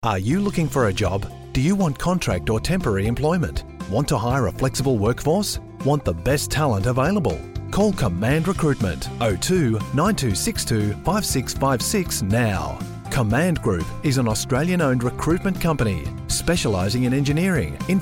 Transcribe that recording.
Are you looking for a job? Do you want contract or temporary employment? Want to hire a flexible workforce? Want the best talent available? Call Command Recruitment 02 9262 5656 now. Command Group is an Australian-owned recruitment company specialising in engineering,